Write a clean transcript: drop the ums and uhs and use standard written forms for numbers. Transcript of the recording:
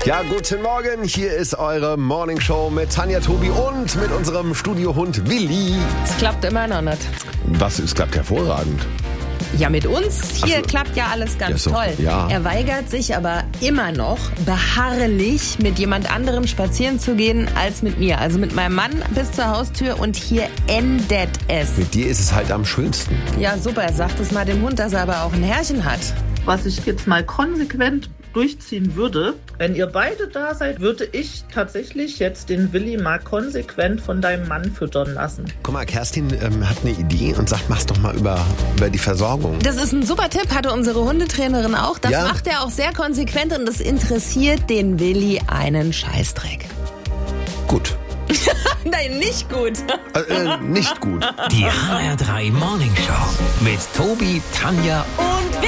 Ja, guten Morgen. Hier ist eure Morning Show mit Tanja, Tobi und mit unserem Studiohund Willi. Es klappt immer noch nicht. Es klappt hervorragend. Ja, mit uns hier klappt ja alles ganz toll. Ja. Er weigert sich aber immer noch beharrlich mit jemand anderem spazieren zu gehen als mit mir. Also mit meinem Mann bis zur Haustür und hier endet es. Mit dir ist es halt am schönsten. Ja, super. Sagt es mal dem Hund, dass er aber auch ein Herrchen hat. Was ich jetzt mal konsequent durchziehen würde, wenn ihr beide da seid, würde ich tatsächlich jetzt den Willi mal konsequent von deinem Mann füttern lassen. Guck mal, Kerstin hat eine Idee und sagt, mach's doch mal über die Versorgung. Das ist ein super Tipp, hatte unsere Hundetrainerin auch. Das macht er auch sehr konsequent und das interessiert den Willi einen Scheißdreck. Gut. Nein, nicht gut. Nicht gut. Die HR3 Morning Show mit Tobi, Tanja und